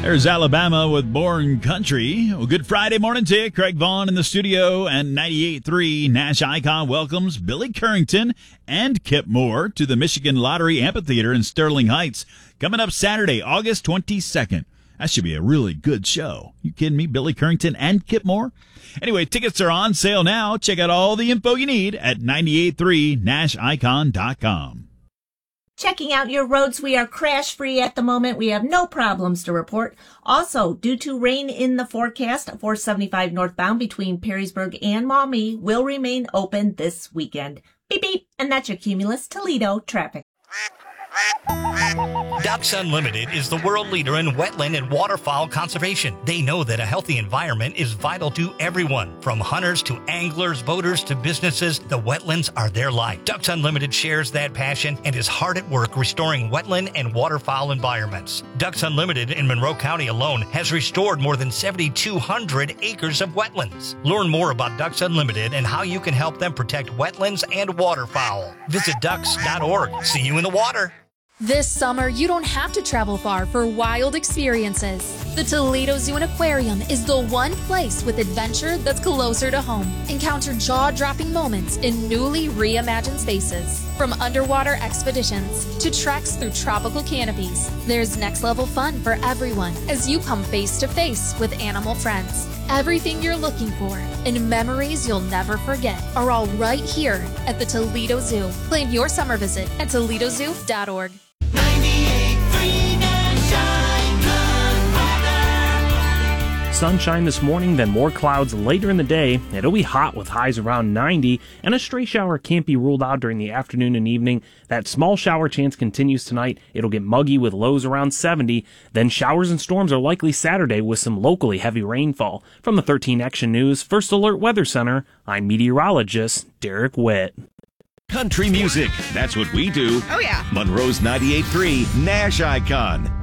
There's Alabama with Born Country. Well, good Friday morning to you. Craig Vaughn in the studio, and 98.3 Nash Icon welcomes Billy Currington and Kip Moore to the Michigan Lottery Amphitheater in Sterling Heights, coming up Saturday, August 22nd. That should be a really good show. You kidding me? Billy Currington and Kip Moore? Anyway, tickets are on sale now. Check out all the info you need at 983nashicon.com. Checking out your roads, we are crash-free at the moment. We have no problems to report. Also, due to rain in the forecast, 475 northbound between Perrysburg and Maumee will remain open this weekend. Beep, beep. And that's your Cumulus Toledo traffic. Ducks Unlimited is the world leader in wetland and waterfowl conservation. They know that a healthy environment is vital to everyone. From hunters to anglers, boaters to businesses, the wetlands are their life. Ducks Unlimited shares that passion and is hard at work restoring wetland and waterfowl environments. Ducks Unlimited in Monroe County alone has restored more than 7,200 acres of wetlands. Learn more about Ducks Unlimited and how you can help them protect wetlands and waterfowl. Visit ducks.org. See you in the water. This summer, you don't have to travel far for wild experiences. The Toledo Zoo and Aquarium is the one place with adventure that's closer to home. Encounter jaw-dropping moments in newly reimagined spaces. From underwater expeditions to treks through tropical canopies, there's next-level fun for everyone as you come face-to-face with animal friends. Everything you're looking for and memories you'll never forget are all right here at the Toledo Zoo. Plan your summer visit at toledozoo.org. Sunshine this morning, then more clouds later in the day. It'll be hot with highs around 90, and a stray shower can't be ruled out during the afternoon and evening. That small shower chance continues tonight. It'll get muggy with lows around 70. Then showers and storms are likely Saturday with some locally heavy rainfall. From the 13 Action News First Alert Weather Center, I'm meteorologist Derek Witt. Country music, that's what we do. Oh, yeah. Monroe's 98.3 Nash Icon.